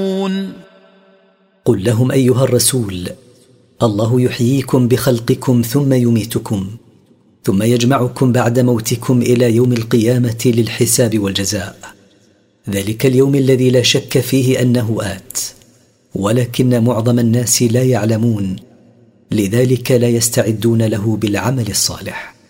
قل لهم أيها الرسول: الله يحييكم بخلقكم ثم يميتكم، ثم يجمعكم بعد موتكم إلى يوم القيامة للحساب والجزاء. ذلك اليوم الذي لا شك فيه أنه آت، ولكن معظم الناس لا يعلمون، لذلك لا يستعدون له بالعمل الصالح.